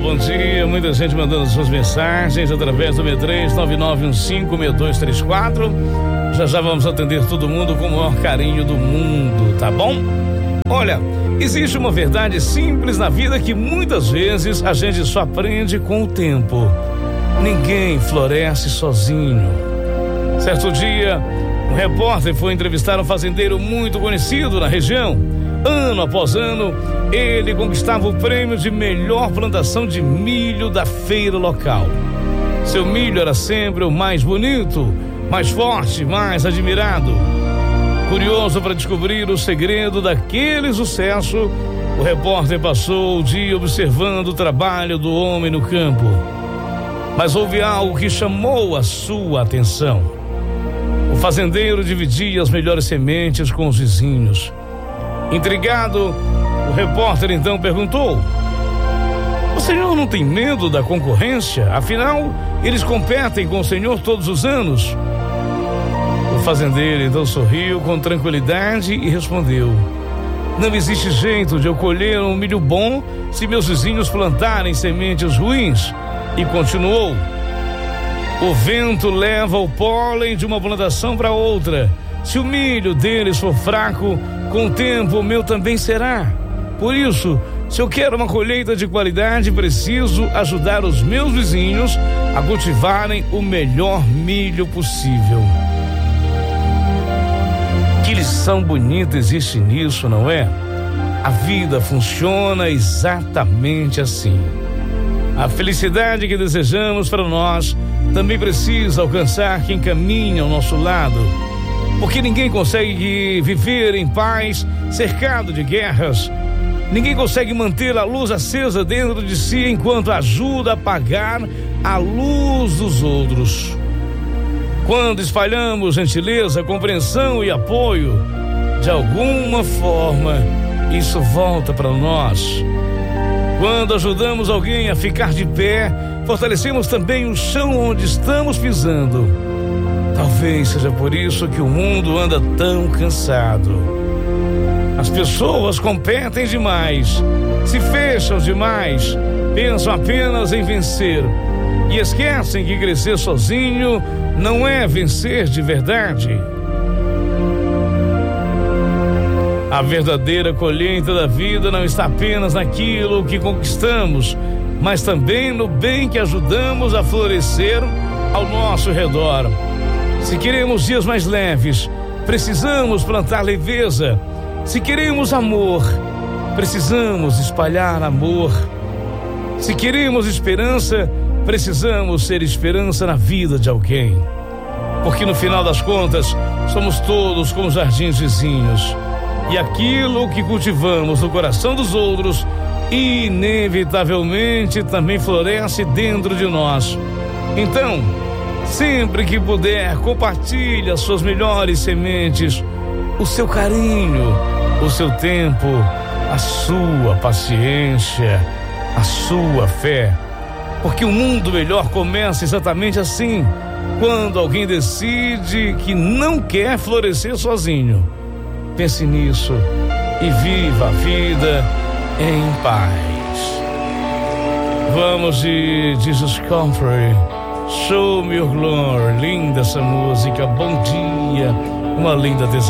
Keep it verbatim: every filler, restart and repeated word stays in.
bom dia. Muita gente mandando suas mensagens através do seis três nove nove um cinco seis dois três quatro. Já já vamos atender todo mundo com o maior carinho do mundo, tá bom? Olha, existe uma verdade simples na vida que muitas vezes a gente só aprende com o tempo. Ninguém floresce sozinho. Certo dia, um repórter foi entrevistar um fazendeiro muito conhecido na região. Ano após ano, ele conquistava o prêmio de melhor plantação de milho da feira local. Seu milho era sempre o mais bonito, mais forte, mais admirado. Curioso para descobrir o segredo daquele sucesso, o repórter passou o dia observando o trabalho do homem no campo. Mas houve algo que chamou a sua atenção. O fazendeiro dividia as melhores sementes com os vizinhos. Intrigado, o repórter então perguntou: o senhor não tem medo da concorrência? Afinal, eles competem com o senhor todos os anos. O fazendeiro então sorriu com tranquilidade e respondeu: não existe jeito de eu colher um milho bom se meus vizinhos plantarem sementes ruins. E continuou: o vento leva o pólen de uma plantação para outra. Se o milho deles for fraco, com o tempo o meu também será. Por isso, se eu quero uma colheita de qualidade, preciso ajudar os meus vizinhos a cultivarem o melhor milho possível. Que lição bonita existe nisso, não é? A vida funciona exatamente assim. A felicidade que desejamos para nós também precisa alcançar quem caminha ao nosso lado. Porque ninguém consegue viver em paz, cercado de guerras. Ninguém consegue manter a luz acesa dentro de si enquanto ajuda a apagar a luz dos outros. Quando espalhamos gentileza, compreensão e apoio, de alguma forma, isso volta para nós. Quando ajudamos alguém a ficar de pé, fortalecemos também o chão onde estamos pisando. Talvez seja por isso que o mundo anda tão cansado. As pessoas competem demais, se fecham demais, pensam apenas em vencer e esquecem que crescer sozinho não é vencer de verdade. A verdadeira colheita da vida não está apenas naquilo que conquistamos, mas também no bem que ajudamos a florescer ao nosso redor. Se queremos dias mais leves, precisamos plantar leveza. Se queremos amor, precisamos espalhar amor. Se queremos esperança, precisamos ser esperança na vida de alguém. Porque no final das contas, somos todos como jardins vizinhos. E aquilo que cultivamos no coração dos outros, inevitavelmente também floresce dentro de nós. Então, sempre que puder, compartilhe as suas melhores sementes, o seu carinho, o seu tempo, a sua paciência, a sua fé. Porque o mundo melhor começa exatamente assim, quando alguém decide que não quer florescer sozinho. Pense nisso e viva a vida em paz. Vamos de Jesus Comfort, Show Me Your Glory. Linda essa música, bom dia, uma linda decisão.